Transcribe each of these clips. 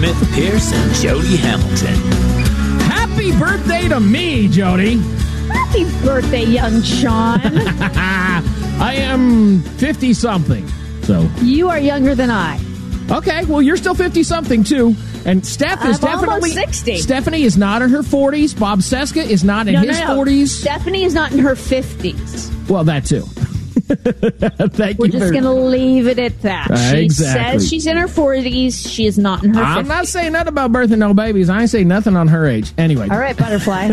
Smith Pierce and Jody Hamilton. Happy birthday to me, Jody. Happy birthday, young Sean. I am 50-something, so. You are younger than I. Okay, well, you're still 50-something, too. And Steph is definitely... almost 60. Stephanie is not in her 40s. Bob Seska is not in his 40s. Stephanie is not in her 50s. Well, that, too. Thank We're you. just going to leave it at that. She Exactly. says she's in her 40s. She is not in her 50s. I'm not saying nothing about birthing no babies. I ain't saying nothing on her age. Anyway. All right, Butterfly.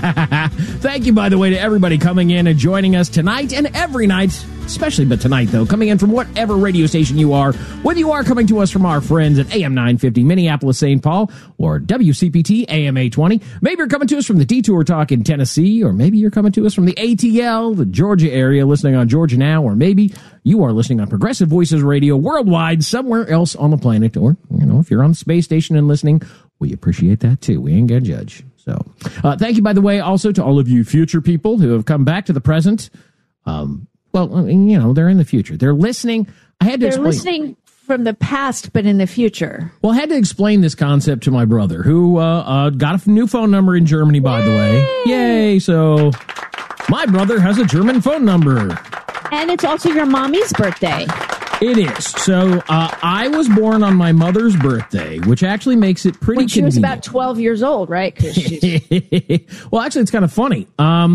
Thank you, by the way, to everybody coming in and joining us tonight and every night, especially but tonight, though, coming in from whatever radio station you are, whether you are coming to us from our friends at AM 950 Minneapolis, St. Paul, or WCPT AM 820. Maybe you're coming to us from the Detour Talk in Tennessee, or maybe you're coming to us from the ATL, the Georgia area, listening on Georgia Now, or maybe you are listening on Progressive Voices Radio worldwide, somewhere else on the planet, or, you know, if you're on the space station and listening, we appreciate that, too. We ain't gonna judge. So, thank you, by the way, also to all of you future people who have come back to the present. Well, you know, they're in the future. They're listening. They're listening from the past, but in the future. Well, I had to explain this concept to my brother, who got a new phone number in Germany, by the way. Yay! So, my brother has a German phone number. And it's also your mommy's birthday. It is. So, I was born on my mother's birthday, which actually makes it pretty When she was convenient. about 12 years old, right? 'Cause she's... Well, actually, it's kind of funny.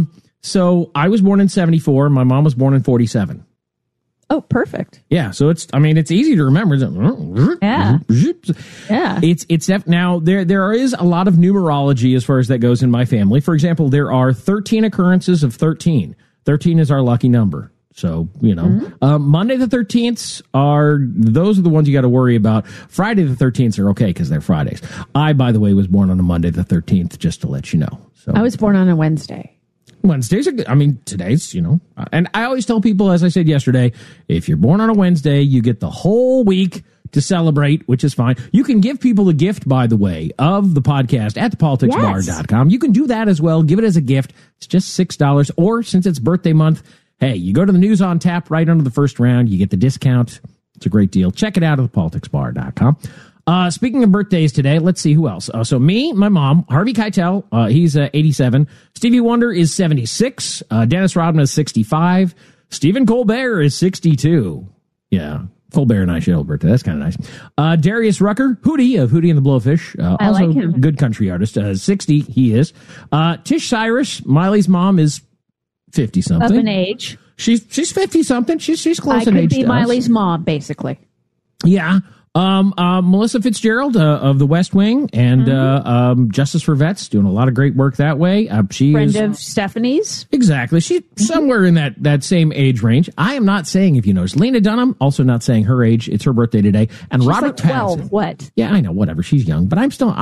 So I was born in 74. My mom was born in 47. Oh, perfect. Yeah. So it's easy to remember. Yeah. Yeah. It's now there is a lot of numerology as far as that goes in my family. For example, there are 13 occurrences of 13. 13 is our lucky number. So, you know, Monday the 13th those are the ones you got to worry about. Friday the 13th are okay because they're Fridays. I, by the way, was born on a Monday the 13th, just to let you know. So I was born on a Wednesday. Wednesdays are good. I mean, today's, you know, and I always tell people, as I said yesterday, if you're born on a Wednesday, you get the whole week to celebrate, which is fine. You can give people a gift, by the way, of the podcast at thepoliticsbar.com. You can do that as well. Give it as a gift. It's just $6. Or since it's birthday month, hey, you go to the News on Tap right under the first round. You get the discount. It's a great deal. Check it out at thepoliticsbar.com. Speaking of birthdays today, let's see who else. So me, my mom, Harvey Keitel, he's 87. Stevie Wonder is 76. Dennis Rodman is 65. Stephen Colbert is 62. Yeah, Colbert and I share a birthday. That's kind of nice. Darius Rucker, Hootie of Hootie and the Blowfish. I also like him. Good country artist. 60, he is. Tish Cyrus, Miley's mom, is 50-something. Up in age. She's 50-something. She's close in age. I could be to us. Miley's mom, basically. Yeah. Melissa Fitzgerald of the West Wing and Justice for Vets, doing a lot of great work that way. She Friend is of Stephanie's. exactly. She's somewhere in that same age range. I am not saying, if you notice, Lena Dunham, also not saying her age. It's her birthday today. And She's Robert like 12. Pattinson. What? Yeah, I know, whatever. She's young, but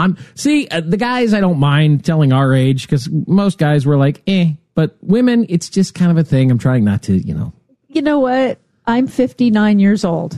the guys I don't mind telling our age because most guys were like, but women, it's just kind of a thing. I'm trying not to, you know. You know what? I'm 59 years old.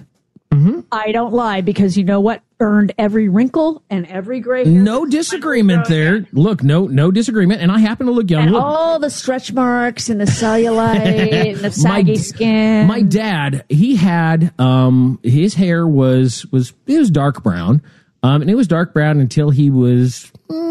I don't lie because you know what earned every wrinkle and every gray hair? No disagreement there. Look, no disagreement. And I happen to look young. And Look, all the stretch marks and the cellulite and the saggy skin. my dad, he had his hair was dark brown. And it was dark brown until he was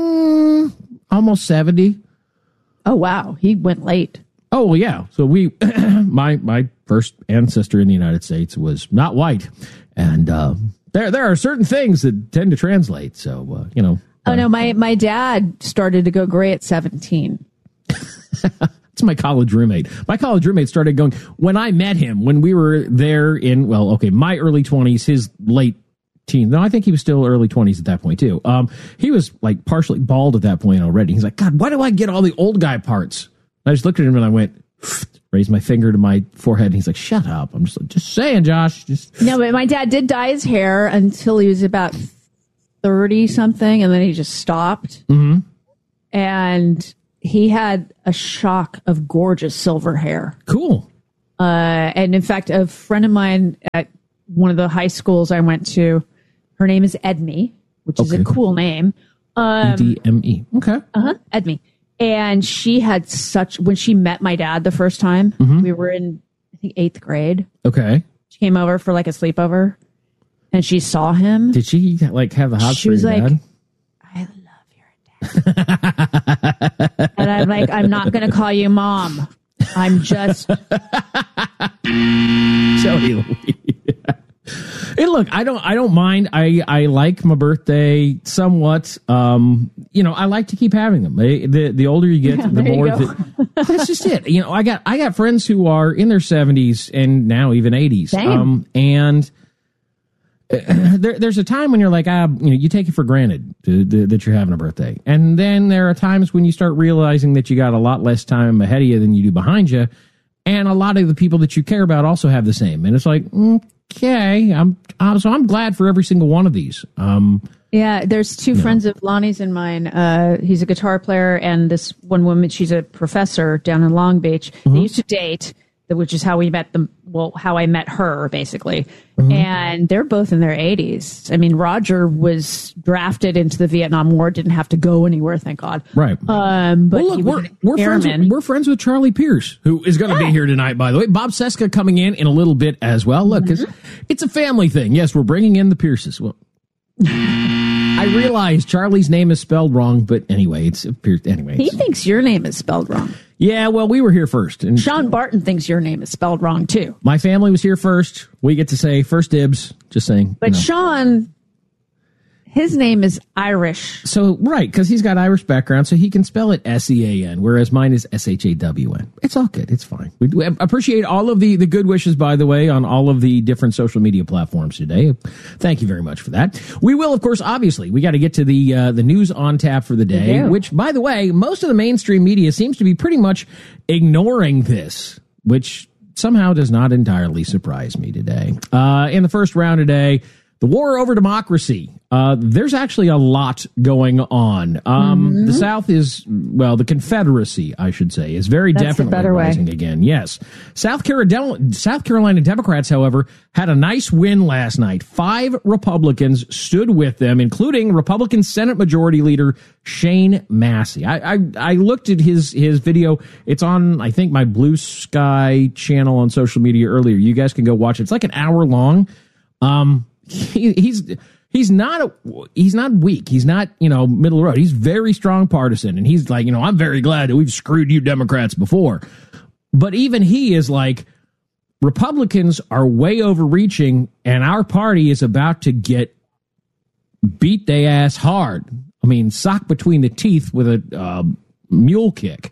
almost 70. Oh, wow. He went late. Oh, well, yeah. So my first ancestor in the United States was not white. And there are certain things that tend to translate. So, you know. Oh, no, my dad started to go gray at 17. It's my college roommate. My college roommate started going, when I met him, when we were there in, my early 20s, his late teens. No, I think he was still early 20s at that point, too. He was like partially bald at that point already. He's like, God, why do I get all the old guy parts? I just looked at him and I went, raised my finger to my forehead. And he's like, shut up. I'm just saying, Josh. No, but my dad did dye his hair until he was about 30 something. And then he just stopped. Mm-hmm. And he had a shock of gorgeous silver hair. Cool. And in fact, a friend of mine at one of the high schools I went to, her name is Edme, which is a cool name. EDME. Okay. Edme. And she had when she met my dad the first time, we were in, I think, 8th grade. Okay. She came over for like a sleepover. and she saw him. Did she like have the hots She for was your like, dad? I love your dad. And I'm like, I'm not going to call you mom. I'm just. Jody Louise. Hey, look, I don't mind. I like my birthday somewhat. I like to keep having them. The older you get, the more. That's just it. I got friends who are in their 70s and now even 80s. Same. And there's a time when you're like, you take it for granted that you're having a birthday, and then there are times when you start realizing that you got a lot less time ahead of you than you do behind you, and a lot of the people that you care about also have the same. And it's like, okay, so I'm glad for every single one of these. Yeah, there's two friends of Lonnie's and mine. He's a guitar player, and this one woman, she's a professor down in Long Beach. They used to date, which is how we met them. Well, how I met her, basically. And they're both in their 80s. I mean, Roger was drafted into the Vietnam War, didn't have to go anywhere, thank God. Right. But well, look, we're friends with Charlie Pierce, who is going to be here tonight, by the way. Bob Seska coming in a little bit as well. Look, it's a family thing. Yes, we're bringing in the Pierces. Well, I realize Charlie's name is spelled wrong, but anyway, it's Pierce. Anyway, he thinks your name is spelled wrong. Yeah, well, we were here first. And Sean Barton thinks your name is spelled wrong, too. My family was here first. We get to say first dibs, just saying. But Sean, his name is Irish. So, right, because he's got Irish background, so he can spell it S-E-A-N, whereas mine is S-H-A-W-N. It's all good. It's fine. We appreciate all of the good wishes, by the way, on all of the different social media platforms today. Thank you very much for that. We will, of course, obviously, we got to get to the news on tap for the day, which, by the way, most of the mainstream media seems to be pretty much ignoring this, which somehow does not entirely surprise me today. In the first round today, the war over democracy. There's actually a lot going on. The South is, the Confederacy, I should say, is definitely rising again. Yes. South Carolina Democrats, however, had a nice win last night. 5 Republicans stood with them, including Republican Senate Majority Leader Shane Massey. I looked at his video. It's on, I think, my Blue Sky channel on social media earlier. You guys can go watch it. It's like an hour long. He's not weak. He's not, middle of the road. He's very strong partisan. And he's like, I'm very glad that we've screwed you Democrats before. But even he is like, Republicans are way overreaching and our party is about to get beat they ass hard. I mean, sock between the teeth with a mule kick.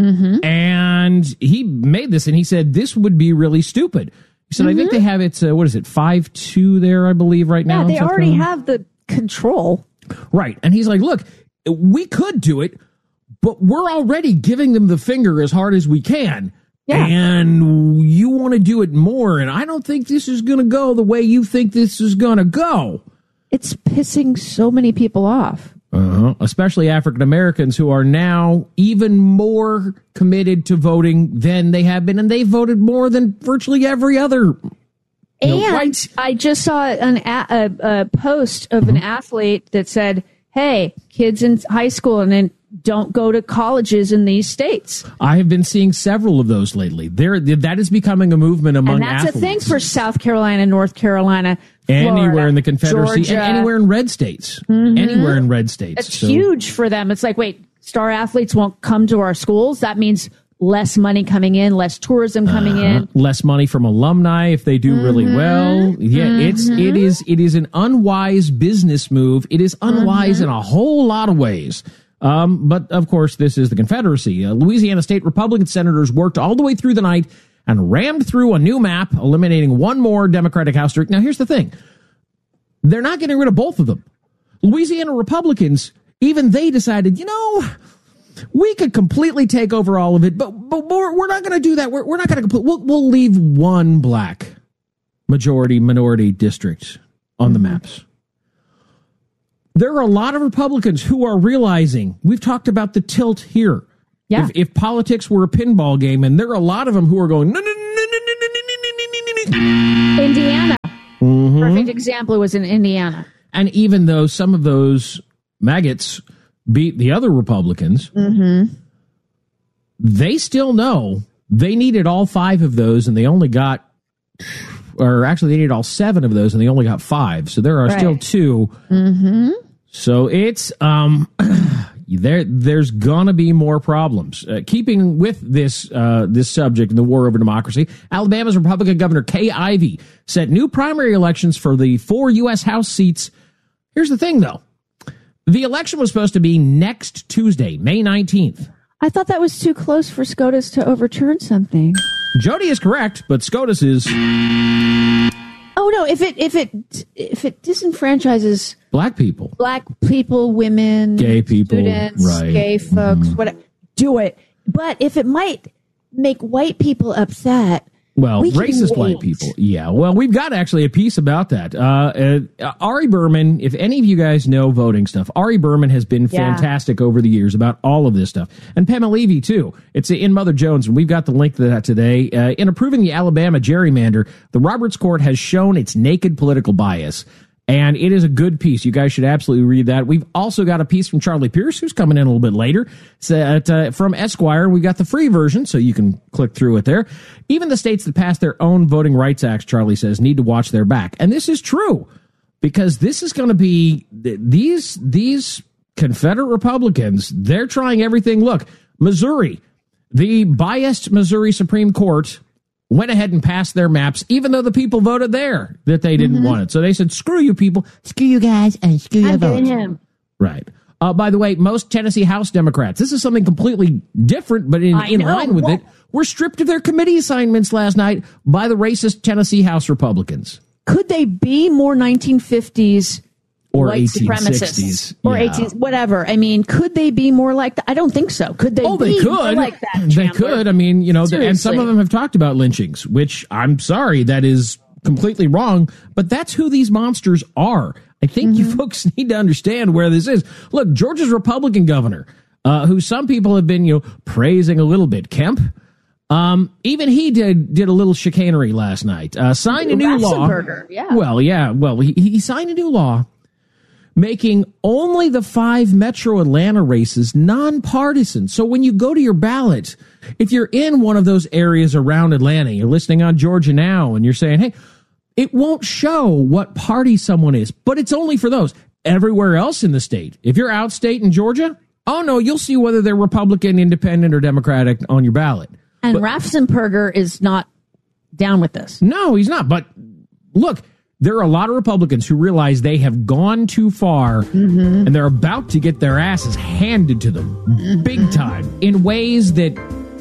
And he made this and he said, this would be really stupid. He said, I think they have it, 5-2 there, I believe, right now. Yeah, they already have the control. Right. And he's like, look, we could do it, but we're already giving them the finger as hard as we can. Yeah. And you want to do it more. And I don't think this is going to go the way you think this is going to go. It's pissing so many people off. Especially African Americans who are now even more committed to voting than they have been. And they voted more than virtually every other. And I just saw a post of an athlete that said, hey, kids in high school and then don't go to colleges in these states. I have been seeing several of those lately. That is becoming a movement among athletes. And that's a thing for South Carolina, North Carolina, Florida, anywhere in the Confederacy, Georgia. And anywhere in red states. Anywhere in red states. It's huge for them. It's like, wait, star athletes won't come to our schools. That means less money coming in, less tourism coming in, less money from alumni if they do really well. Yeah, it is an unwise business move. It is unwise in a whole lot of ways. But of course, this is the Confederacy. Louisiana state Republican senators worked all the way through the night and rammed through a new map, eliminating one more Democratic House district. Now, here's the thing. They're not getting rid of both of them. Louisiana Republicans, even they decided, we could completely take over all of it, but we're not going to do that. We're not going to we'll leave one black minority district on the maps. There are a lot of Republicans who are realizing, we've talked about the tilt here. Yeah. If politics were a pinball game, and there are a lot of them who are going, no. Indiana. Perfect example was in Indiana. And even though some of those maggots beat the other Republicans, they still know they needed all 5 of those, and they only got or actually they needed all 7 of those, and they only got 5. So there are still 2. Mm-hmm. So it's there's gonna be more problems. Keeping with this subject, the war over democracy, Alabama's Republican Governor Kay Ivey set new primary elections for the 4 U.S. House seats. Here's the thing, though. The election was supposed to be next Tuesday, May 19th. I thought that was too close for SCOTUS to overturn something. Jody is correct, but SCOTUS is... Oh, no, if it disenfranchises... Black people, women... Gay people, students, right. Gay folks, whatever, do it. But if it might make white people upset... Well, racist white people. Yeah. Well, we've got actually a piece about that. Ari Berman, if any of you guys know voting stuff, Ari Berman has been fantastic over the years about all of this stuff. And Pema Levy, too. It's in Mother Jones, and we've got the link to that today. In approving the Alabama gerrymander, the Roberts Court has shown its naked political bias. And it is a good piece. You guys should absolutely read that. We've also got a piece from Charlie Pierce, who's coming in a little bit later. From Esquire, we got the free version, so you can click through it there. Even the states that passed their own voting rights acts, Charlie says, need to watch their back. And this is true, because this is going to be these Confederate Republicans. They're trying everything. Look, Missouri, the biased Missouri Supreme Court went ahead and passed their maps, even though the people voted there that they didn't want it. So they said, screw you people, screw you guys, and screw your votes. Right. By the way, most Tennessee House Democrats, this is something completely different, but in line with it, were stripped of their committee assignments last night by the racist Tennessee House Republicans. Could they be more 1950s or white 1860s or 18s, whatever? I mean, could they be more like that? I don't think so. Could they? They could. More like that? They could. I mean, and some of them have talked about lynchings, which I'm sorry, that is completely wrong. But that's who these monsters are. I think you folks need to understand where this is. Look, Georgia's Republican governor, who some people have been praising a little bit, Kemp. Even he did a little chicanery last night. Signed a new law. Yeah. Well, he signed a new law making only the 5 Metro Atlanta races nonpartisan. So when you go to your ballot, if you're in one of those areas around Atlanta, you're listening on Georgia Now, and you're saying, hey, it won't show what party someone is, but it's only for those. Everywhere else in the state, if you're outstate in Georgia, oh no, you'll see whether they're Republican, Independent, or Democratic on your ballot. And Raffensperger is not down with this. No, he's not. But look, there are a lot of Republicans who realize they have gone too far, and they're about to get their asses handed to them big time in ways that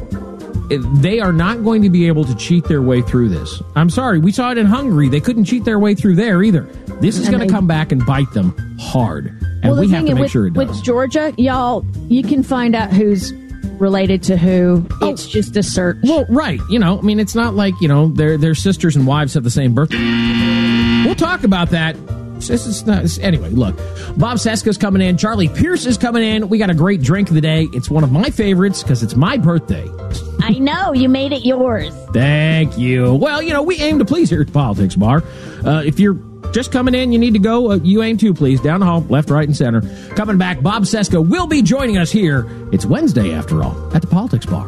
they are not going to be able to cheat their way through this. I'm sorry. We saw it in Hungary. They couldn't cheat their way through there either. This is going to come back and bite them hard. And we have to make sure it does. With Georgia, y'all, you can find out who's related to who. It's just a search. Well, right. It's not like, their sisters and wives have the same birthday. We'll talk about that. Anyway, look, Bob Cesca's coming in. Charlie Pierce is coming in. We got a great drink of the day. It's one of my favorites because it's my birthday. I know. You made it yours. Thank you. Well, we aim to please here at the Politics Bar. If you're just coming in, you need to go. You aim to, please. Down the hall, left, right, and center. Coming back, Bob Cesca will be joining us here. It's Wednesday, after all, at the Politics Bar.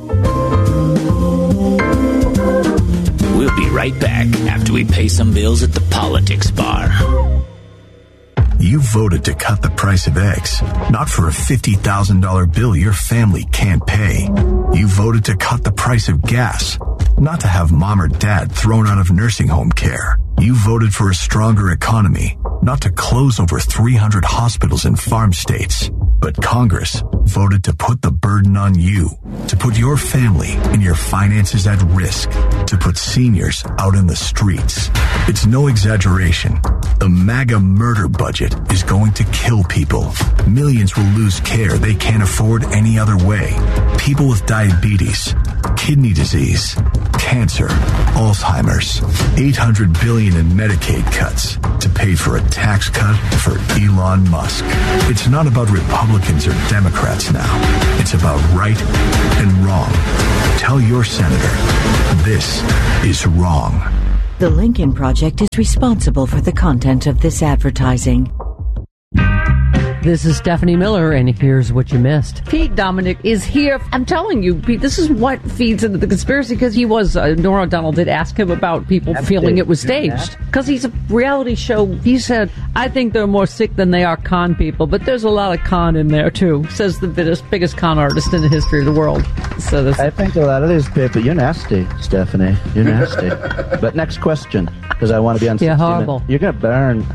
We'll be right back after we pay some bills at the Politics Bar. You voted to cut the price of eggs, not for a $50,000 bill your family can't pay. You voted to cut the price of gas, not to have mom or dad thrown out of nursing home care. You voted for a stronger economy, not to close over 300 hospitals in farm states. But Congress voted to put the burden on you, to put your family and your finances at risk, to put seniors out in the streets. It's no exaggeration. The MAGA murder budget is going to kill people. Millions will lose care they can't afford any other way. People with diabetes, kidney disease, cancer, Alzheimer's, $800 billion in Medicaid cuts to pay for a tax cut for Elon Musk. It's not about Republicans or Democrats now. It's about right and wrong. Tell your senator, this is wrong. The Lincoln Project is responsible for the content of this advertising. This is Stephanie Miller, and here's what you missed. Pete Dominic is here. I'm telling you, Pete, this is what feeds into the conspiracy, because he was, Norah O'Donnell did ask him about people feeling it was staged. Because he's a reality show. He said, I think they're more sick than they are con people, but there's a lot of con in there, too, says the biggest con artist in the history of the world. So I think a lot of these people, you're nasty, Stephanie. You're nasty. But next question, because I want to be on 60 Yeah, horrible. Minutes. You're going to burn.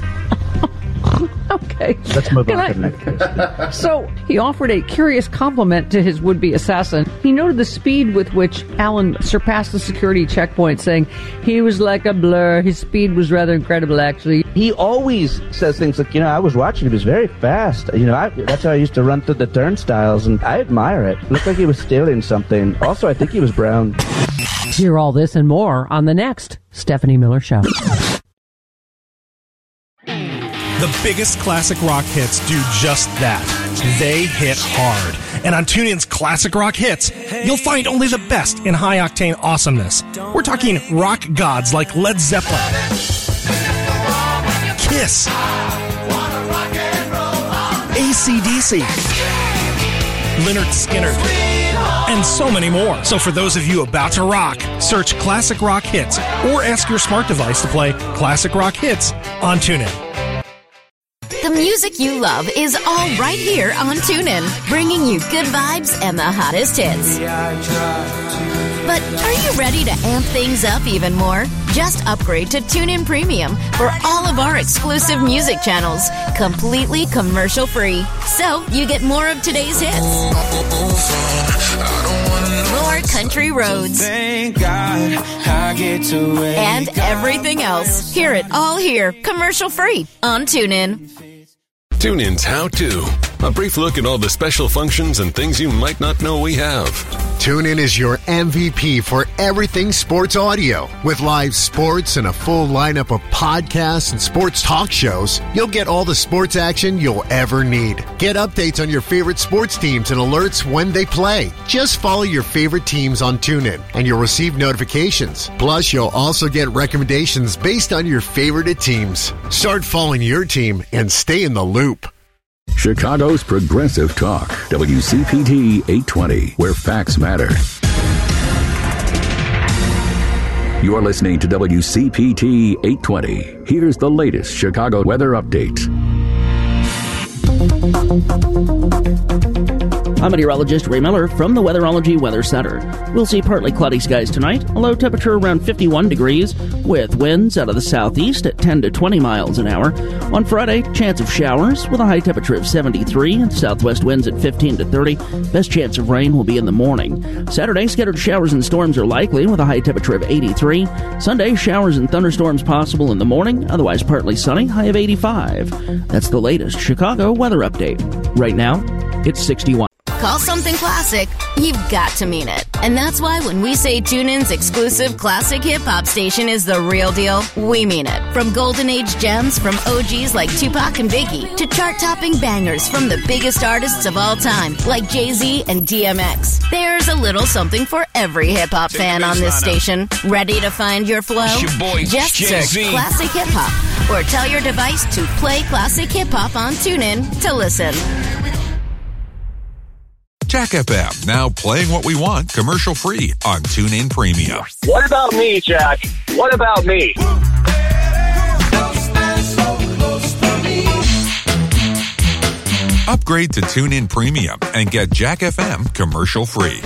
Okay. Let's move on to the next question. So, he offered a curious compliment to his would-be assassin. He noted the speed with which Allen surpassed the security checkpoint, saying, he was like a blur. His speed was rather incredible, actually. He always says things like, I was watching, he was very fast. That's how I used to run through the turnstiles, and I admire it. Looked like he was stealing something. Also, I think he was brown. Hear all this and more on the next Stephanie Miller Show. The biggest classic rock hits do just that. They hit hard. And on TuneIn's Classic Rock Hits, you'll find only the best in high-octane awesomeness. We're talking rock gods like Led Zeppelin, Kiss, AC/DC, Lynyrd Skynyrd, and so many more. So for those of you about to rock, search Classic Rock Hits or ask your smart device to play Classic Rock Hits on TuneIn. The music you love is all right here on TuneIn, bringing you good vibes and the hottest hits. But are you ready to amp things up even more? Just upgrade to TuneIn Premium for all of our exclusive music channels, completely commercial-free. So you get more of today's hits, more country roads, and everything else. Hear it all here, commercial-free on TuneIn. TuneIn's How To. A brief look at all the special functions and things you might not know we have. TuneIn is your MVP for everything sports audio. With live sports and a full lineup of podcasts and sports talk shows, you'll get all the sports action you'll ever need. Get updates on your favorite sports teams and alerts when they play. Just follow your favorite teams on TuneIn, and you'll receive notifications. Plus, you'll also get recommendations based on your favorite teams. Start following your team and stay in the loop. Chicago's Progressive Talk, WCPT 820, where facts matter. You're listening to WCPT 820. Here's the latest Chicago weather update. I'm meteorologist Ray Miller from the Weatherology Weather Center. We'll see partly cloudy skies tonight, a low temperature around 51 degrees, with winds out of the southeast at 10 to 20 miles an hour. On Friday, chance of showers with a high temperature of 73 and southwest winds at 15 to 30. Best chance of rain will be in the morning. Saturday, scattered showers and storms are likely with a high temperature of 83. Sunday, showers and thunderstorms possible in the morning, otherwise partly sunny, high of 85. That's the latest Chicago weather update. Right now, it's 61. Call something classic, you've got to mean it. And that's why when we say TuneIn's exclusive classic hip-hop station is the real deal, we mean it. From golden age gems from OGs like Tupac and Biggie to chart-topping bangers from the biggest artists of all time like Jay-Z and DMX. There's a little something for every hip-hop fan on this station. Ready to find your flow? It's your boy, just Jay-Z. search Classic Hip-Hop or tell your device to play Classic Hip-Hop on TuneIn to listen. Jack FM, now playing what we want commercial-free on TuneIn Premium. What about me, Jack? What about me? Upgrade to TuneIn Premium and get Jack FM commercial-free.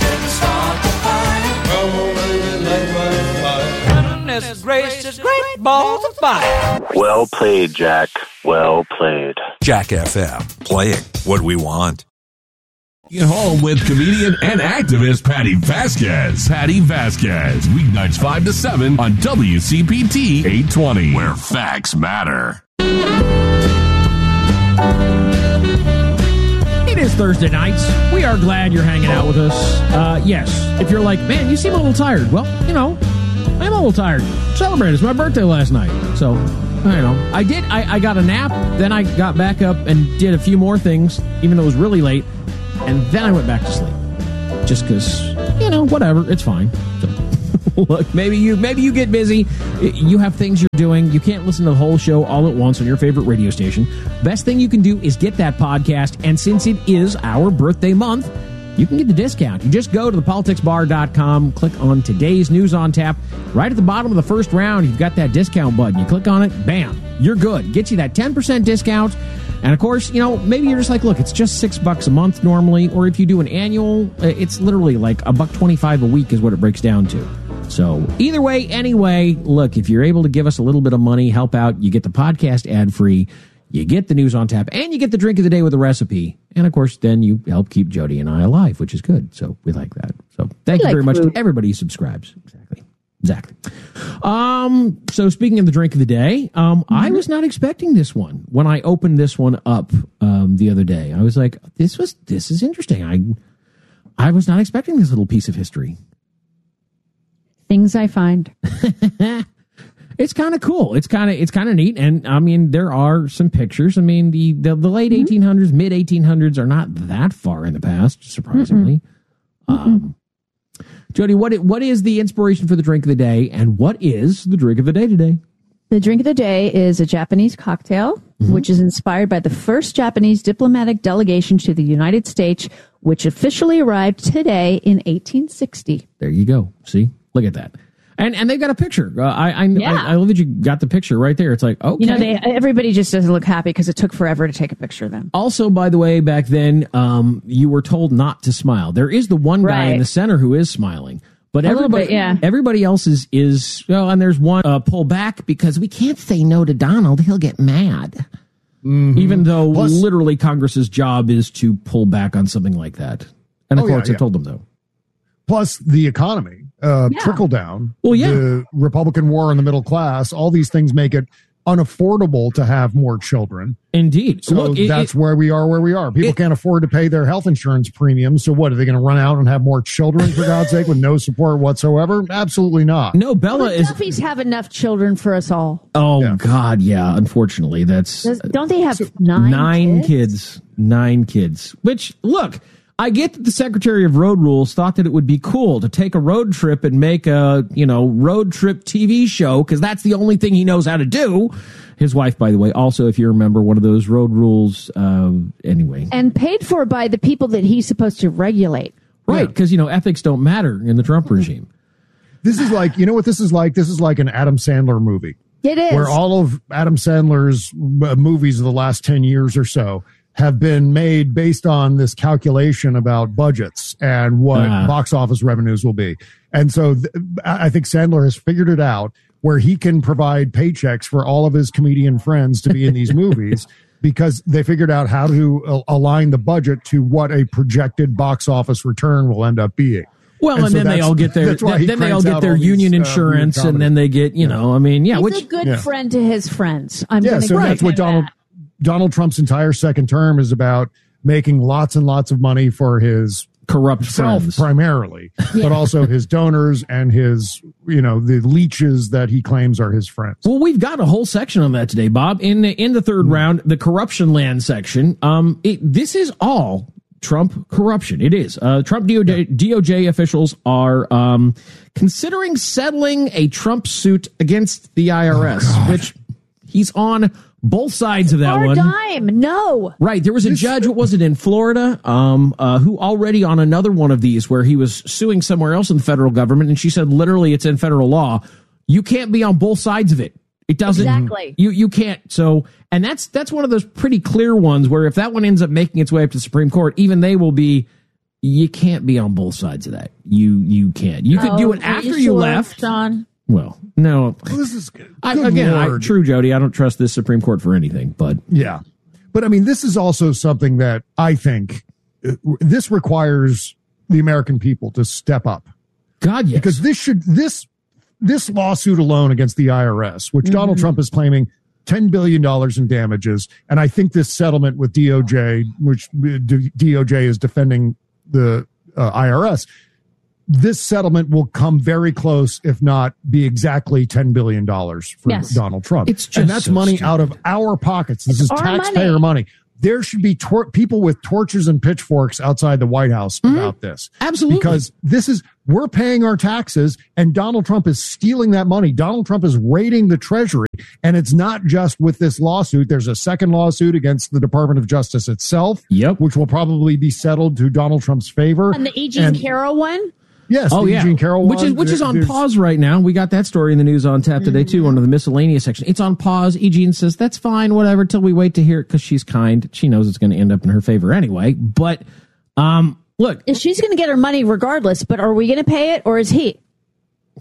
Well played, Jack. Well played. Jack FM, playing what we want. Get home with comedian and activist Patty Vasquez. Patty Vasquez, weeknights 5 to 7 on WCPT 820, where facts matter. It is Thursday nights. We are glad you're hanging out with us. Yes, if you're like, man, you seem a little tired. Well, you know, I'm a little tired. Celebrated. It's my birthday last night. So, I don't know. I got a nap, then I got back up and did a few more things, even though it was really late. And then I went back to sleep. Just because, you know, whatever. It's fine. So. Look, maybe you get busy. You have things you're doing. You can't listen to the whole show all at once on your favorite radio station. Best thing you can do is get that podcast. And since it is our birthday month, you can get the discount. You just go to thepoliticsbar.com, click on today's news on tap. Right at the bottom of the first round, you've got that discount button. You click on it, bam, you're good. Gets you that 10% discount. And of course, maybe you're just like, look, it's just $6 a month normally. Or if you do an annual, it's literally like $1.25 a week is what it breaks down to. So either way, anyway, look, if you're able to give us a little bit of money, help out, you get the podcast ad free. You get the news on tap, and you get the drink of the day with a recipe. And, of course, then you help keep Jody and I alive, which is good. So we like that. So thank you very much to everybody who subscribes. Exactly. So speaking of the drink of the day, I was not expecting this one. When I opened this one up the other day, I was like, this is interesting. I was not expecting this little piece of history. Things I find. It's kind of cool. It's kind of neat. And I mean, there are some pictures. I mean, the late 1800s, mid 1800s are not that far in the past, surprisingly. Jody, what is the inspiration for the drink of the day, and what is the drink of the day today? The drink of the day is a Japanese cocktail, which is inspired by the first Japanese diplomatic delegation to the United States, which officially arrived today in 1860. There you go. See? Look at that. And they've got a picture. I love that you got the picture right there. It's like, okay. Everybody just doesn't look happy because it took forever to take a picture of them. Also, by the way, back then, you were told not to smile. There is the one guy in the center who is smiling. But everybody else is well, and there's one pull back because we can't say no to Donald. He'll get mad. Even though literally Congress's job is to pull back on something like that. And the courts have told them, though. Plus the economy. Trickle down, the Republican war on the middle class, all these things make it unaffordable to have more children. Indeed. So that's where we are. People can't afford to pay their health insurance premiums. So what, are they going to run out and have more children, for God's sake, with no support whatsoever? Absolutely not. No, Bella is... Duffy's have enough children for us all. Oh, God, yeah. Unfortunately, that's... Don't they have nine kids? 9 kids. Which, look... I get that the Secretary of Road Rules thought that it would be cool to take a road trip and make a, road trip TV show because that's the only thing he knows how to do. His wife, by the way, also, if you remember, one of those road rules, anyway. And paid for by the people that he's supposed to regulate. Right, because, ethics don't matter in the Trump regime. This is like, you know what this is like? This is like an Adam Sandler movie. It is. Where all of Adam Sandler's movies of the last 10 years or so have been made based on this calculation about budgets and what box office revenues will be. And so I think Sandler has figured it out where he can provide paychecks for all of his comedian friends to be in these movies because they figured out how to align the budget to what a projected box office return will end up being. Well, and then they all get their union insurance, and then they get, he's a good friend to his friends. That's what Donald Trump's entire second term is about, making lots and lots of money for his corrupt self friends primarily, but also his donors and his, the leeches that he claims are his friends. Well, we've got a whole section on that today, Bob. In the third round, the corruption land section. This is all Trump corruption. It is. Trump DOJ officials are considering settling a Trump suit against the IRS, which he's on both sides of that one. Dime. No. Right. There was a judge, what was it, in Florida, who already on another one of these where he was suing somewhere else in the federal government, and she said literally it's in federal law. You can't be on both sides of it. It doesn't. Exactly. You can't. So, and that's one of those pretty clear ones where if that one ends up making its way up to the Supreme Court, even they will be, you can't be on both sides of that. You can't. You could do it after you left. Sean? Well, no. Well, this is good. True, Jody. I don't trust this Supreme Court for anything, but yeah. But I mean, this is also something that I think this requires the American people to step up. God, yes. Because this lawsuit alone against the IRS, which Donald Trump is claiming $10 billion in damages, and I think this settlement with DOJ, which DOJ is defending the IRS. This settlement will come very close, if not be exactly $10 billion for Donald Trump. It's just and that's money out of our pockets. This is taxpayer money. there should be people with torches and pitchforks outside the White House about this. Absolutely. Because we're paying our taxes and Donald Trump is stealing that money. Donald Trump is raiding the Treasury. And it's not just with this lawsuit. There's a second lawsuit against the Department of Justice itself, which will probably be settled to Donald Trump's favor. And the E. Jean Carroll one? Yes, oh, the Jean Carroll one. Which is on pause right now. We got that story in the news on tap today, too, under the miscellaneous section. It's on pause. E. Jean says, that's fine, whatever, till we wait to hear it because she's kind. She knows it's going to end up in her favor anyway. But, look. She's going to get her money regardless, but are we going to pay it or is he?